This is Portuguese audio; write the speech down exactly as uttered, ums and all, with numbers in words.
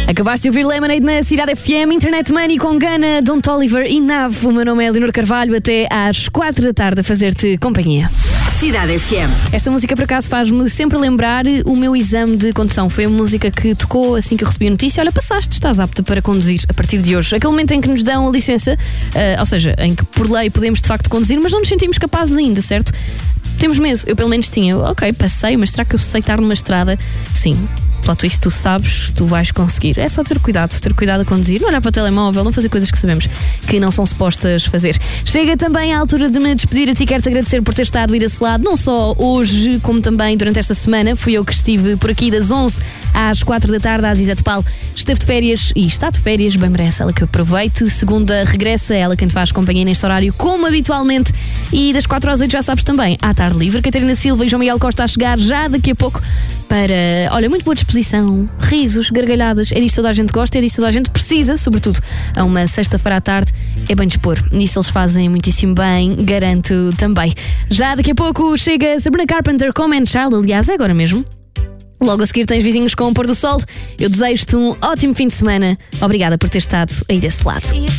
Acabaste de ouvir Lemonade na Cidade F M, Internet Money com Gana, Don Toliver e Nav. O meu nome é Leonor Carvalho, até às quatro da tarde a fazer-te companhia. Cidade F M. Esta música, por acaso, faz-me sempre lembrar o meu exame de condução. Foi a música que tocou assim que eu recebi a notícia. Olha, passaste, estás apta para conduzir a partir de hoje. Aquele momento em que nos dão a licença, uh, ou seja, em que por lei podemos de facto conduzir, mas não nos sentimos capazes ainda, certo? Temos medo. Eu pelo menos tinha. Ok, passei, mas será que eu sei estar numa estrada? Sim. Plot twist, tu sabes, tu vais conseguir. É só ter cuidado, ter cuidado a conduzir, não olhar para o telemóvel, não fazer coisas que sabemos que não são supostas fazer. Chega também a altura de me despedir a ti, quero-te agradecer por ter estado aí desse lado, não só hoje, como também durante esta semana. Fui eu que estive por aqui das onze às quatro da tarde. A Aziza Topal esteve de férias e está de férias, bem merece ela que aproveite. Segunda regressa, ela quem te faz companhia neste horário, como habitualmente. E das quatro às oito já sabes também, à tarde livre, Catarina Silva e João Miguel Costa a chegar já daqui a pouco para, olha, muito boa disposição, risos, gargalhadas. É disto que toda a gente gosta, é disto que toda a gente precisa, sobretudo a uma sexta-feira à tarde, é bem dispor. Nisso eles fazem muitíssimo bem, garanto também. Já daqui a pouco chega Sabrina Carpenter com Man Child, aliás, é agora mesmo. Logo a seguir tens Vizinhos com o Pôr do Sol. Eu desejo-te um ótimo fim de semana. Obrigada por ter estado aí desse lado.